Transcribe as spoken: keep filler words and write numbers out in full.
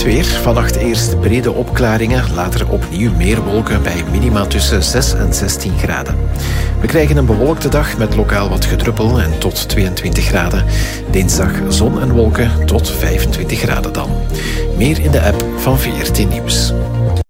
weer. Vannacht eerst brede opklaringen, later opnieuw meer wolken bij minima tussen zes en zestien graden. We krijgen een bewolkte dag met lokaal wat gedruppel en tot tweeëntwintig graden. Dinsdag zon en wolken tot vijfentwintig graden dan. Meer in de app van V R T Nieuws.